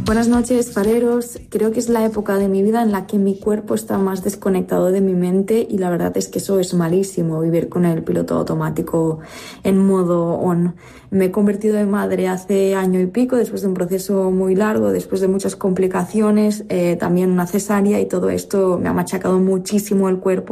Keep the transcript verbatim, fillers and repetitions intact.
Buenas noches, fareros. Creo que es la época de mi vida en la que mi cuerpo está más desconectado de mi mente y la verdad es que eso es malísimo, vivir con el piloto automático en modo on. Me he convertido en madre hace año y pico, después de un proceso muy largo, después de muchas complicaciones, eh, también una cesárea, y todo esto me ha machacado muchísimo el cuerpo.